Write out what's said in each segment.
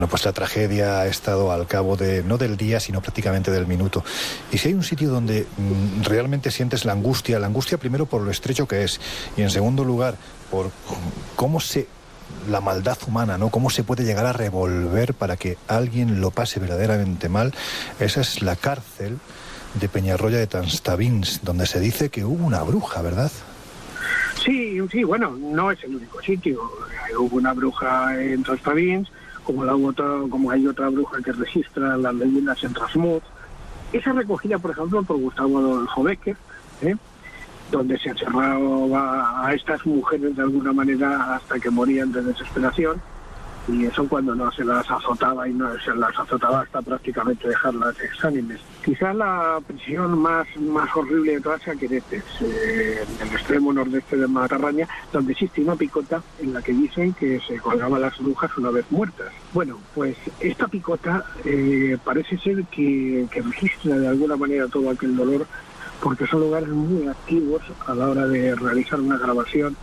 Bueno, pues la tragedia ha estado al cabo de, no del día, sino prácticamente del minuto. Y si hay un sitio donde realmente sientes la angustia primero por lo estrecho que es, y en segundo lugar por la maldad humana, ¿no? Cómo se puede llegar a revolver para que alguien lo pase verdaderamente mal, esa es la cárcel de Peñarroya de Transtavins, donde se dice que hubo una bruja, ¿verdad? Sí, bueno, no es el único sitio. Hubo una bruja en Transtavins, como hay otra bruja que registra las leyendas en Trasmoz. Esa recogida, por ejemplo, por Gustavo Adolfo Bécquer, donde se encerraba a estas mujeres de alguna manera hasta que morían de desesperación, y eso cuando no se las azotaba, y no se las azotaba hasta prácticamente dejarlas exánimes. Quizás la prisión más horrible de todas es Aqueretes, en el extremo nordeste de Matarraña, donde existe una picota en la que dicen que se colgaban las brujas una vez muertas. Bueno, pues esta picota parece ser que registra de alguna manera todo aquel dolor, porque son lugares muy activos a la hora de realizar una grabación,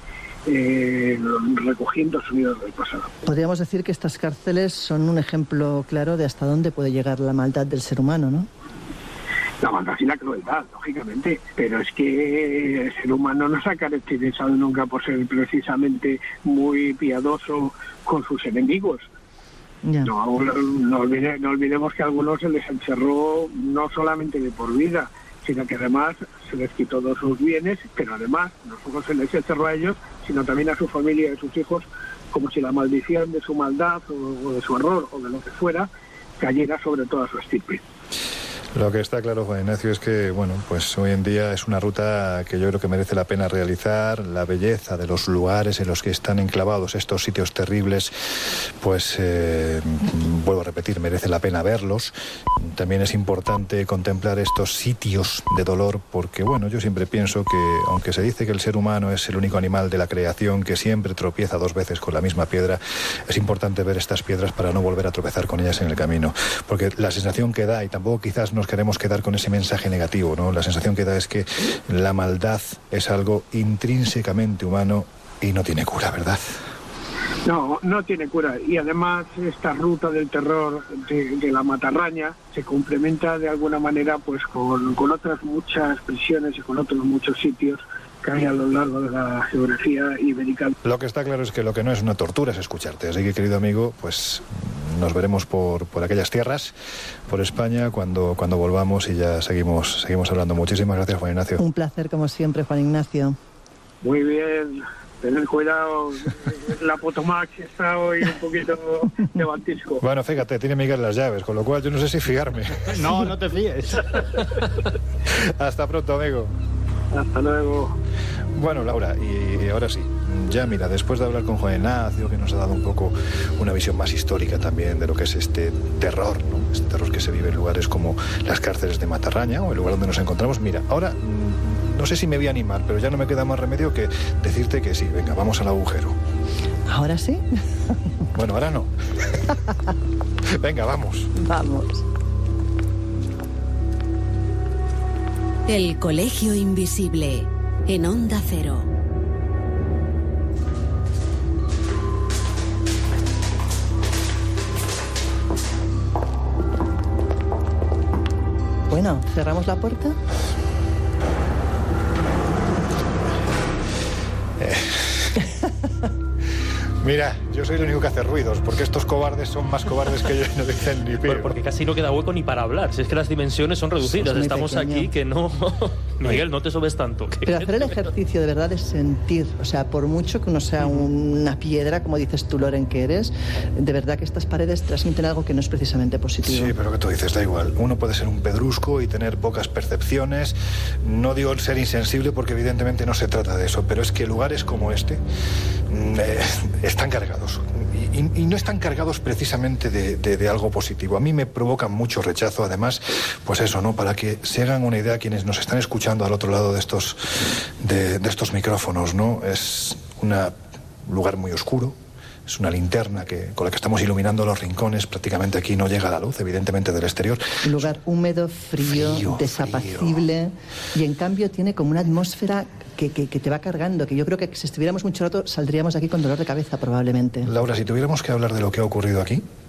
recogiendo sonidos del pasado. Podríamos decir que estas cárceles son un ejemplo claro de hasta dónde puede llegar la maldad del ser humano, ¿no? La maldad y la crueldad, lógicamente, pero es que el ser humano no se ha caracterizado nunca por ser precisamente muy piadoso con sus enemigos. Ya. No olvidemos que a algunos se les encerró no solamente de por vida, sino que además se les quitó todos sus bienes, pero además no solo se les encerró a ellos, sino también a su familia y a sus hijos, como si la maldición de su maldad o de su error o de lo que fuera cayera sobre toda su estirpe. Lo que está claro, Juan Ignacio, es que, bueno, pues hoy en día es una ruta que yo creo que merece la pena realizar. La belleza de los lugares en los que están enclavados estos sitios terribles, pues, vuelvo a repetir, merece la pena verlos. También es importante contemplar estos sitios de dolor porque, bueno, yo siempre pienso que, aunque se dice que el ser humano es el único animal de la creación que siempre tropieza 2 veces con la misma piedra, es importante ver estas piedras para no volver a tropezar con ellas en el camino. Porque la sensación que da, y tampoco quizás nos queremos quedar con ese mensaje negativo, ¿no? La sensación que da es que la maldad es algo intrínsecamente humano y no tiene cura, ¿verdad? No tiene cura, y además esta ruta del terror de la Matarraña se complementa de alguna manera pues con otras muchas prisiones y con otros muchos sitios que hay a lo largo de la geografía ibérica. Lo que está claro es que lo que no es una tortura es escucharte, así que, querido amigo, pues nos veremos por aquellas tierras, por España, cuando volvamos, y ya seguimos hablando. Muchísimas gracias, Juan Ignacio. Un placer, como siempre, Juan Ignacio. Muy bien. Tened cuidado, la Potomac está hoy un poquito de batisco. Bueno, fíjate, tiene Miguel las llaves, con lo cual yo no sé si fiarme. No te fíes. Hasta pronto, amigo. Hasta luego. Bueno, Laura, y ahora sí, ya mira, después de hablar con Juan Ignacio, que nos ha dado un poco una visión más histórica también de lo que es este terror, ¿no? Este terror que se vive en lugares como las cárceles de Matarraña o el lugar donde nos encontramos. Mira, ahora no sé si me voy a animar, pero ya no me queda más remedio que decirte que sí. Venga, vamos al agujero. ¿Ahora sí? Bueno, ahora no. Venga, vamos. Vamos. El Colegio Invisible, en Onda Cero. Bueno, ¿cerramos la puerta? Mira, yo soy el único que hace ruidos, porque estos cobardes son más cobardes que yo y no dicen ni pío. Porque casi no queda hueco ni para hablar. Si es que las dimensiones son reducidas. Estamos pequeño. aquí que no... Miguel, no te subes tanto. Pero hacer el ejercicio de verdad es sentir, o sea, por mucho que uno sea una piedra, como dices tú, Loren, que eres, de verdad que estas paredes transmiten algo que no es precisamente positivo. Sí, pero que tú dices, da igual. Uno puede ser un pedrusco y tener pocas percepciones. No digo ser insensible porque evidentemente no se trata de eso, pero es que lugares como este están cargados. Y no están cargados precisamente de algo positivo. A mí me provocan mucho rechazo, además, pues eso, ¿no? Para que se hagan una idea quienes nos están escuchando al otro lado de estos micrófonos, ¿no? Es un lugar muy oscuro. Es una linterna con la que estamos iluminando los rincones. Prácticamente aquí no llega la luz, evidentemente, del exterior. Un lugar húmedo, frío, desapacible. Y en cambio tiene como una atmósfera que te va cargando, que yo creo que si estuviéramos mucho rato saldríamos de aquí con dolor de cabeza, probablemente. Laura, si tuviéramos que hablar de lo que ha ocurrido aquí,